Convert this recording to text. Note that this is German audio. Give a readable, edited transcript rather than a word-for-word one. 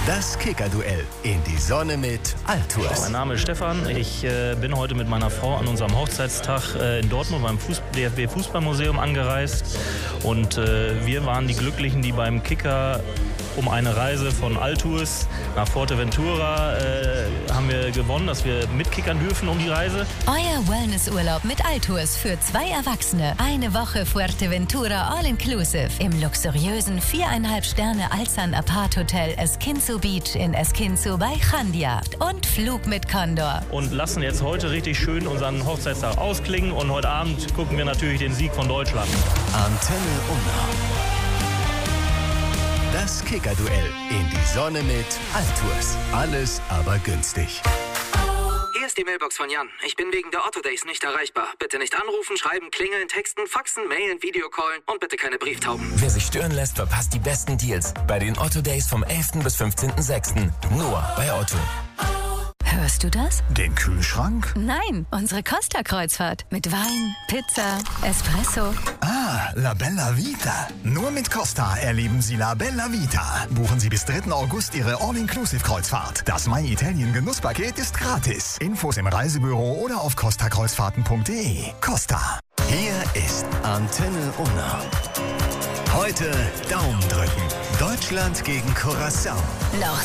Das Kicker-Duell in die Sonne mit Altours. Mein Name ist Stefan. Ich bin heute mit meiner Frau an unserem Hochzeitstag in Dortmund beim DFB Fußballmuseum angereist. Und wir waren die Glücklichen, die beim Kicker um eine Reise von Altours nach Fuerteventura haben wir gewonnen, dass wir mitkickern dürfen um die Reise. Euer Wellnessurlaub mit Altours für 2 Erwachsene. Eine Woche Fuerteventura All-Inclusive im luxuriösen 4,5 Sterne Alzan Apart Hotel Esquinzo Beach in Esquinzo bei Jandia. Und Flug mit Condor. Und lassen jetzt heute richtig schön unseren Hochzeitstag ausklingen. Und heute Abend gucken wir natürlich den Sieg von Deutschland. Antenne Unna. Das Kicker-Duell in die Sonne mit Altours. Alles aber günstig. Hier ist die Mailbox von Jan. Ich bin wegen der Otto Days nicht erreichbar. Bitte nicht anrufen, schreiben, klingeln, texten, faxen, mailen, Videocallen und bitte keine Brieftauben. Wer sich stören lässt, verpasst die besten Deals bei den Otto Days vom 11. bis 15.06. Nur bei Otto. Hörst du das? Den Kühlschrank? Nein, unsere Costa-Kreuzfahrt. Mit Wein, Pizza, Espresso. Ah, La Bella Vita. Nur mit Costa erleben Sie La Bella Vita. Buchen Sie bis 3. August Ihre All-Inclusive-Kreuzfahrt. Das My Italien Genusspaket ist gratis. Infos im Reisebüro oder auf costakreuzfahrten.de. Costa. Hier ist Antenne Unna. Heute Daumen drücken. Deutschland gegen Curaçao. Noch